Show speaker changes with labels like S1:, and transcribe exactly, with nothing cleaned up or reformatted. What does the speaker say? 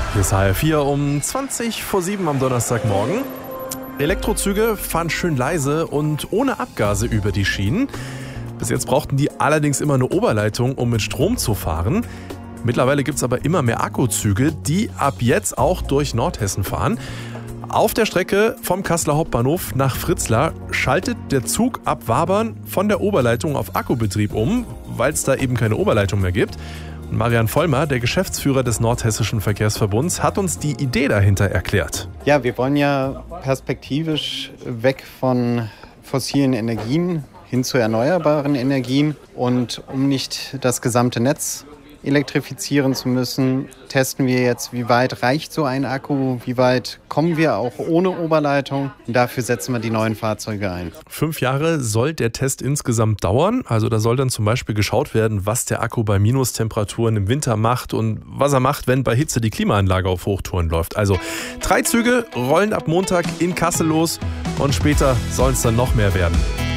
S1: Hier ist H R vier um zwanzig vor sieben am Donnerstagmorgen. Elektrozüge fahren schön leise und ohne Abgase über die Schienen. Bis jetzt brauchten die allerdings immer eine Oberleitung, um mit Strom zu fahren. Mittlerweile gibt es aber immer mehr Akkuzüge, die ab jetzt auch durch Nordhessen fahren. Auf der Strecke vom Kasseler Hauptbahnhof nach Fritzlar schaltet der Zug ab Wabern von der Oberleitung auf Akkubetrieb um, weil es da eben keine Oberleitung mehr gibt. Und Marian Vollmer, der Geschäftsführer des Nordhessischen Verkehrsverbunds, hat uns die Idee dahinter erklärt.
S2: Ja, wir wollen ja perspektivisch weg von fossilen Energien hin zu erneuerbaren Energien. Und um nicht das gesamte Netz elektrifizieren zu müssen, testen wir jetzt, wie weit reicht so ein Akku, wie weit kommen wir auch ohne Oberleitung. Und dafür setzen wir die neuen Fahrzeuge ein.
S1: Fünf Jahre soll der Test insgesamt dauern. Also da soll dann zum Beispiel geschaut werden, was der Akku bei Minustemperaturen im Winter macht und was er macht, wenn bei Hitze die Klimaanlage auf Hochtouren läuft. Also drei Züge rollen ab Montag in Kassel los und später sollen es dann noch mehr werden.